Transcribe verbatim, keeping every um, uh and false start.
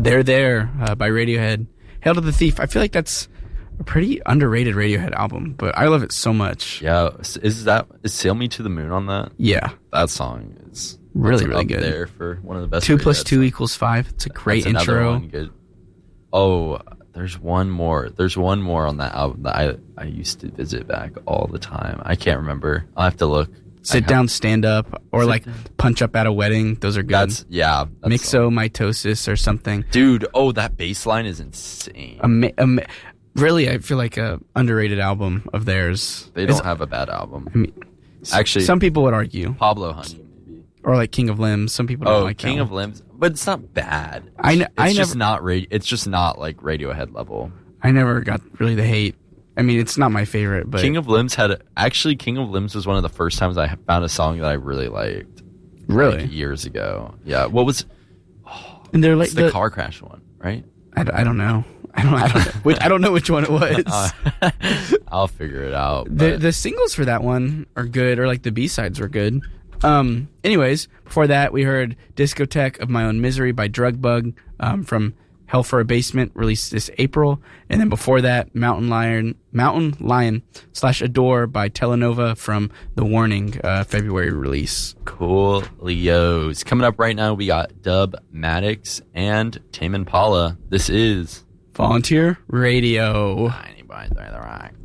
They're There uh, by Radiohead. Hail to the Thief. I feel like that's a pretty underrated Radiohead album, but I love it so much. Yeah, is that is Sail Me to the Moon on that? Yeah, that song is really really up good. There for one of the best. Two plus two songs. equals five. It's a great That's intro. One good. Oh, there's one more. There's one more on that album that I I used to visit back all the time. I can't remember. I'll have to look. Sit down, stand up, or Sit like down. Punch Up at a Wedding. Those are good. That's yeah. That's Mixomitosis or something. Dude, oh, that bass line is insane. Ama- ama- really, I feel like a underrated album of theirs. They don't It's- have a bad album. I mean, Actually, some people would argue. Pablo Honey, maybe. Or like King of Limbs. Some people don't Oh, like King that of one. Limbs, but it's not bad. I kn- It's I just never- not ra- It's just not like Radiohead level. I never got really the hate. I mean, it's not my favorite, but King of Limbs had actually King of Limbs was one of the first times I found a song that I really liked. really, like, years ago. Yeah, what was and they're like it's the, the car crash one, right? I, d- I don't know. I don't. I don't. Which, I don't know which one it was. Uh, I'll figure it out. the but- the singles for that one are good, or like the B sides were good. Um. Anyways, before that, we heard "Discotheque of My Own Misery" by Drugbug um, from Hell for a Basement, released this April, and then before that, "Mountain Lion," "Mountain Lion" slash "Adore" by Telenova from The Warning, uh, February release. Cool Leos. Coming up right now, we got Dub Maddox and Tame Impala. This is Volunteer Radio. Tiny by the Rock.